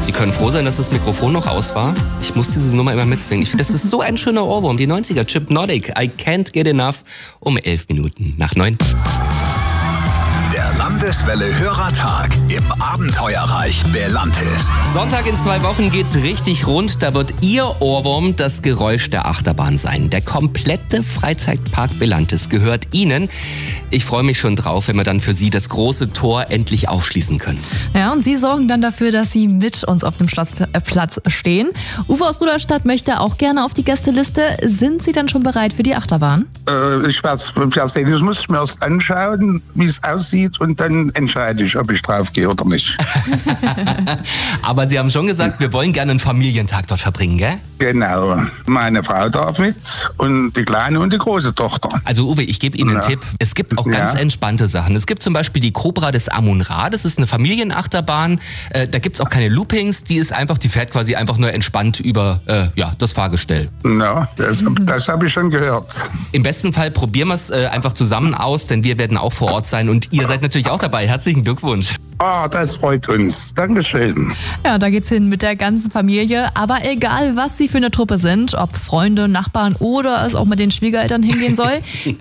Sie können froh sein, dass das Mikrofon noch aus war. Ich muss diese Nummer immer mitsingen. Ich finde, das ist so ein schöner Ohrwurm. Die 90er, Chipnotic, I Can't Get Enough, um 11 Minuten nach 9. Der Landeswelle Hörertag im Abenteuerreich Belantis. Sonntag in 2 Wochen geht's richtig rund. Da wird Ihr Ohrwurm das Geräusch der Achterbahn sein. Der komplette Freizeitpark Belantis gehört Ihnen. Ich freue mich schon drauf, wenn wir dann für Sie das große Tor endlich aufschließen können. Ja, und Sie sorgen dann dafür, dass Sie mit uns auf dem Platz stehen. Uwe aus Rudolstadt möchte auch gerne auf die Gästeliste. Sind Sie denn schon bereit für die Achterbahn? Ich werde sehen. Das muss ich mir erst anschauen, wie es aussieht, und dann entscheide ich, ob ich drauf gehe oder nicht. Aber Sie haben schon gesagt, wir wollen gerne einen Familientag dort verbringen, gell? Genau. Meine Frau darf mit und die kleine und die große Tochter. Also Uwe, ich gebe Ihnen einen Tipp. Es gibt auch ganz entspannte Sachen. Es gibt zum Beispiel die Cobra des Amun-Ra. Das ist eine Familienachterbahn. Da gibt's auch keine Loopings. Die fährt quasi einfach nur entspannt über das Fahrgestell. Ja, das habe ich schon gehört. Im besten Fall probieren wir es einfach zusammen aus, denn wir werden auch vor Ort sein und ihr seid natürlich auch dabei. Herzlichen Glückwunsch. Das freut uns. Dankeschön. Ja, da geht's hin mit der ganzen Familie. Aber egal, was Sie für eine Truppe sind, ob Freunde, Nachbarn oder es auch mit den Schwiegereltern hingehen soll,